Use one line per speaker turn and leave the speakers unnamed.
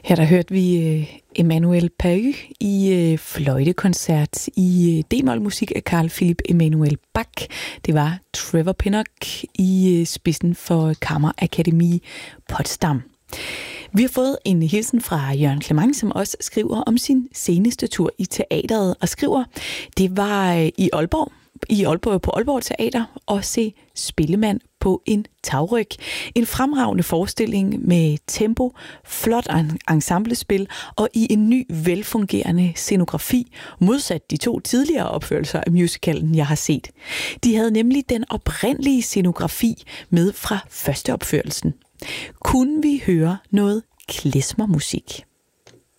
Her der hørte vi Emmanuel Pahud i fløjtekoncert i d-mol musik af Carl Philipp Emanuel Bach. Det var Trevor Pinnock i spidsen for Kammerakademi Potsdam. Vi har fået en hilsen fra Jørgen Clement, som også skriver om sin seneste tur i teateret og skriver, det var i Aalborg på Aalborg Teater og se Spillemand på en tagryg. En fremragende forestilling med tempo, flot ensemblespil og i en ny, velfungerende scenografi, modsat de 2 tidligere opførelser af musicalen, jeg har set. De havde nemlig den oprindelige scenografi med fra første opførelsen. Kunne vi høre noget klezmermusik?